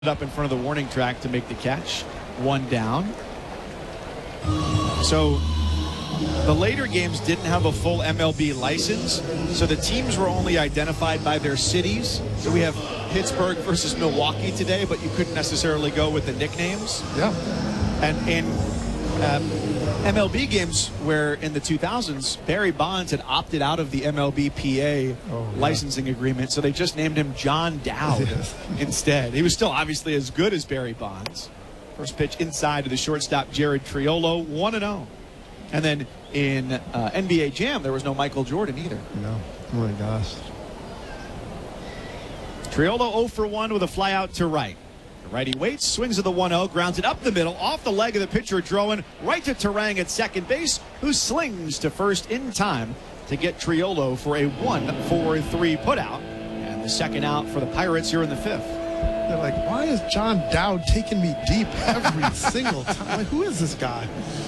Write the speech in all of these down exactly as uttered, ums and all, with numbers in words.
up in front of the warning track to make the catch. One down. So the later games didn't have a full M L B license, so the teams were only identified by their cities. So we have Pittsburgh versus Milwaukee today, but you couldn't necessarily go with the nicknames. Yeah. And in um, M L B games where in the two thousands, Barry Bonds had opted out of the M L B P A oh, yeah. licensing agreement, so they just named him John Dowd yes. instead. He was still obviously as good as Barry Bonds. First pitch inside to the shortstop, Jared Triolo, one and oh. And then in uh, N B A Jam, there was no Michael Jordan either. No. Oh, my gosh. Triolo oh for one with a fly out to right. The righty waits, swings at the one oh, grounds it up the middle, off the leg of the pitcher, Drowan, right to Turang at second base, who slings to first in time to get Triolo for a one four three putout. And the second out for the Pirates here in the fifth. They're like, why is John Dowd taking me deep every single time? Like, who is this guy?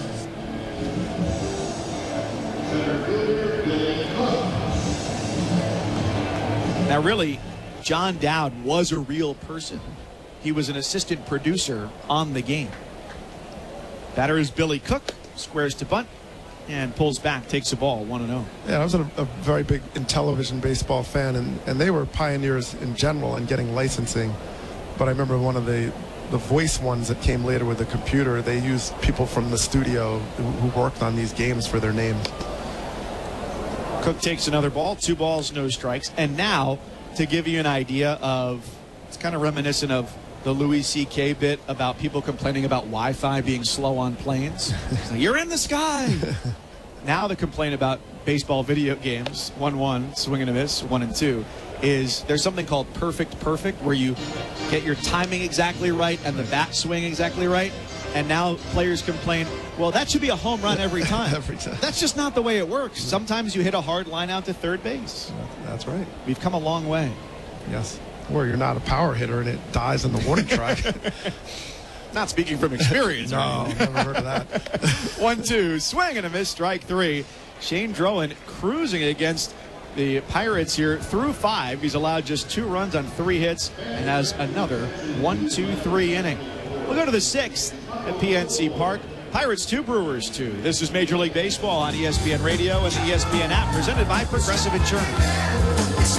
Now, really, John Dowd was a real person. He was an assistant producer on the game. Batter is Billy Cook, squares to bunt, and pulls back, takes the ball, one and oh. Yeah, I was a, a very big in television baseball fan, and, and they were pioneers in general in getting licensing. But I remember one of the, the voice ones that came later with the computer, they used people from the studio who, who worked on these games for their names. Cook takes another ball, two balls, no strikes. And now, to give you an idea of, it's kind of reminiscent of the Louis C K bit about people complaining about Wi-Fi being slow on planes. Like, you're in the sky. Now the complaint about baseball video games, one one, swing and a miss, one and two, is there's something called perfect perfect, where you get your timing exactly right and the bat swing exactly right. And now players complain, well, that should be a home run every time. every time. That's just not the way it works. Sometimes you hit a hard line out to third base. That's right. We've come a long way. Yes. Or you're not a power hitter and it dies in the warning track. Not speaking from experience. No, never heard of that. one two, swing and a miss, strike three. Shane Drowan cruising against the Pirates here through five. He's allowed just two runs on three hits and has another one two three inning. We'll go to the sixth at P N C Park. Pirates two, Brewers two. This is Major League Baseball on E S P N Radio and the E S P N app, presented by Progressive Insurance.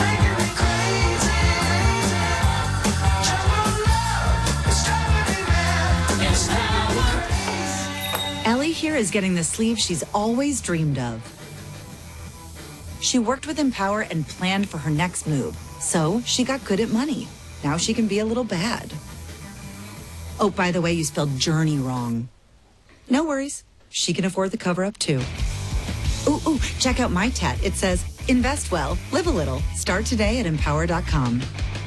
Ellie here is getting the sleeve she's always dreamed of. She worked with Empower and planned for her next move, so she got good at money. Now she can be a little bad. Oh, by the way, you spelled journey wrong. No worries. She can afford the cover-up, too. Ooh, ooh, check out my tat. It says, invest well, live a little. Start today at empower dot com.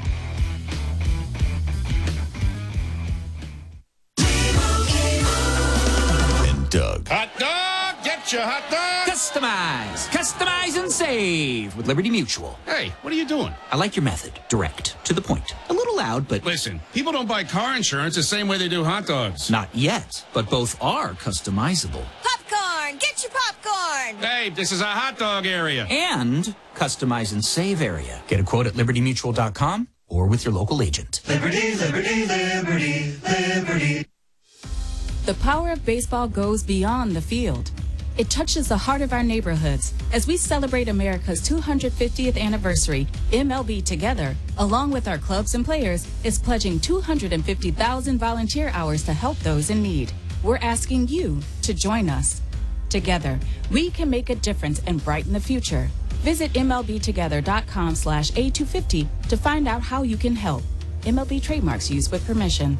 And Doug. Hot dog! Get your hot dog! Customize. Customize and save with Liberty Mutual. Hey, what are you doing? I like your method. Direct. To the point. A little loud, but... Listen, people don't buy car insurance the same way they do hot dogs. Not yet, but both are customizable. Popcorn! Get your popcorn! Hey, this is a hot dog area. And customize and save area. Get a quote at liberty mutual dot com or with your local agent. Liberty, liberty, liberty, liberty. The power of baseball goes beyond the field. It touches the heart of our neighborhoods. As we celebrate America's two hundred fiftieth anniversary, M L B Together, along with our clubs and players, is pledging two hundred fifty thousand volunteer hours to help those in need. We're asking you to join us. Together, we can make a difference and brighten the future. Visit M L B together dot com slash A two fifty to find out how you can help. M L B trademarks used with permission.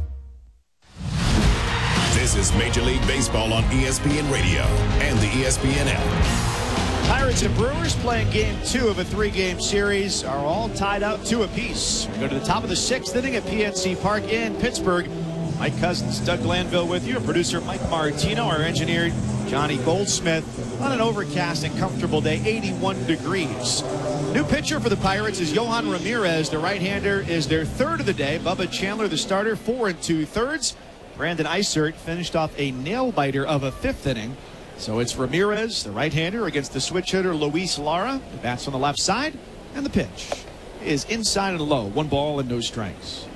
This is Major League Baseball on E S P N Radio and the E S P N app. Pirates and Brewers playing game two of a three-game series are all tied up two apiece. We go to the top of the sixth inning at P N C Park in Pittsburgh. Mike Cousins, Doug Glanville with you. Producer Mike Martino, our engineer Johnny Goldsmith. On an overcast and comfortable day, eighty-one degrees. New pitcher for the Pirates is Yohan Ramirez. The right-hander is their third of the day. Bubba Chandler, the starter, four and two-thirds. Brandon Isert finished off a nail-biter of a fifth inning. So it's Ramirez, the right-hander, against the switch hitter Luis Lara. The bats on the left side, and the pitch is inside and low. One ball and no strikes.